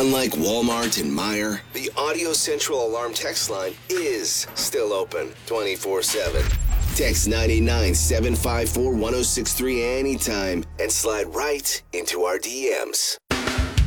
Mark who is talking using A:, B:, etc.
A: Unlike Walmart and Meijer, the Audio Central Alarm text line is still open 24/7. Text 98754-1063 anytime and slide right into our DMs.